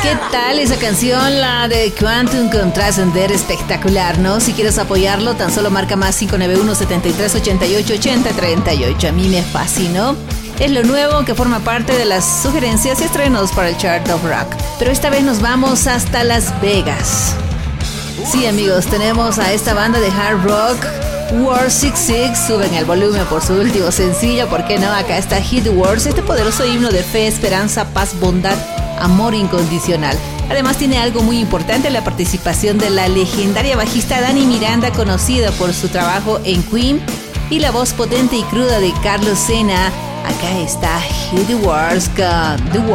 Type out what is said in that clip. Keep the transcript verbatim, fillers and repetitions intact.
¿Qué tal esa canción? La de Quantum con Trascender, espectacular, ¿no? Si quieres apoyarlo, tan solo marca más cinco nueve uno, siete tres, ocho ocho, ocho cero tres ocho. A mí me fascinó. Es lo nuevo que forma parte de las sugerencias y estrenos para el Chart of Rock. Pero esta vez nos vamos hasta Las Vegas. Sí, amigos, tenemos a esta banda de hard rock, War sesenta y seis. Suben el volumen por su último sencillo, ¿por qué no? Acá está Hit Wars, este poderoso himno de fe, esperanza, paz, bondad, amor incondicional. Además tiene algo muy importante, la participación de la legendaria bajista Dani Miranda, conocida por su trabajo en Queen, y la voz potente y cruda de Carlos Sena. Acá está Hit Wars con The War.